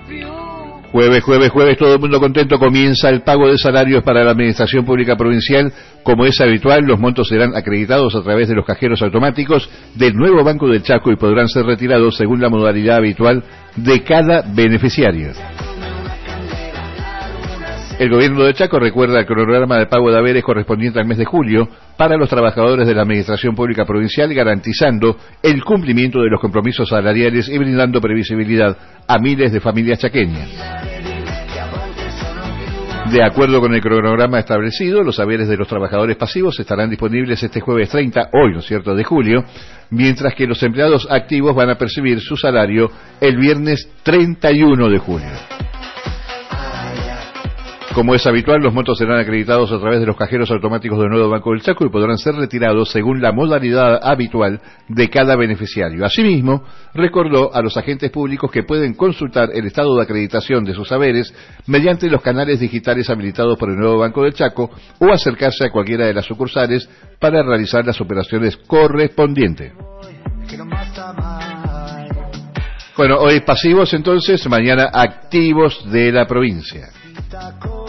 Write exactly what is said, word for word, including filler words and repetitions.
Jueves, jueves, jueves, todo el mundo contento. Comienza el pago de salarios para la Administración Pública Provincial. Como es habitual, los montos serán acreditados a través de los cajeros automáticos del nuevo Banco del Chaco y podrán ser retirados según la modalidad habitual de cada beneficiario. El gobierno de Chaco recuerda el cronograma de pago de haberes correspondiente al mes de julio para los trabajadores de la Administración Pública Provincial, garantizando el cumplimiento de los compromisos salariales y brindando previsibilidad a miles de familias chaqueñas. De acuerdo con el cronograma establecido, los haberes de los trabajadores pasivos estarán disponibles este jueves treinta, hoy, ¿no es cierto?, de julio, mientras que los empleados activos van a percibir su salario el viernes treinta y uno de julio. Como es habitual, los montos serán acreditados a través de los cajeros automáticos del nuevo Banco del Chaco y podrán ser retirados según la modalidad habitual de cada beneficiario. Asimismo, recordó a los agentes públicos que pueden consultar el estado de acreditación de sus haberes mediante los canales digitales habilitados por el nuevo Banco del Chaco o acercarse a cualquiera de las sucursales para realizar las operaciones correspondientes. Bueno, hoy pasivos entonces, mañana activos de la provincia.